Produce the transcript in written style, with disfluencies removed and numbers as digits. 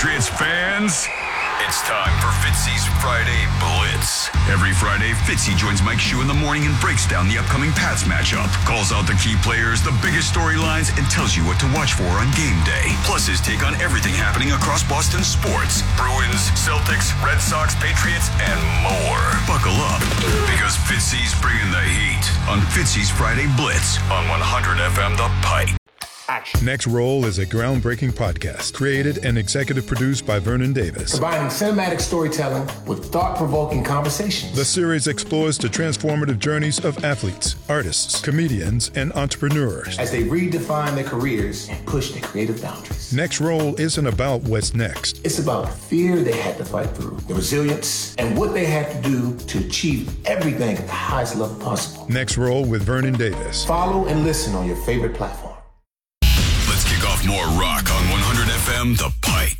Patriots fans, it's time for Fitzy's Friday Blitz. Every Friday, Fitzy joins Mike Shue in the morning and breaks down the upcoming Pats matchup, calls out the key players, the biggest storylines, and tells you what to watch for on game day. Plus his take on everything happening across Boston sports. Bruins, Celtics, Red Sox, Patriots, and more. Buckle up, because Fitzy's bringing the heat on Fitzy's Friday Blitz on 100 FM The Pike. Action. Next Roll is a groundbreaking podcast created and executive produced by Vernon Davis. Combining cinematic storytelling with thought-provoking conversations. The series explores the transformative journeys of athletes, artists, comedians, and entrepreneurs as they redefine their careers and push their creative boundaries. Next Roll isn't about what's next. It's about the fear they had to fight through, the resilience, and what they had to do to achieve everything at the highest level possible. Next Roll with Vernon Davis. Follow and listen on your favorite platform. Let's kick off more rock on 100 FM The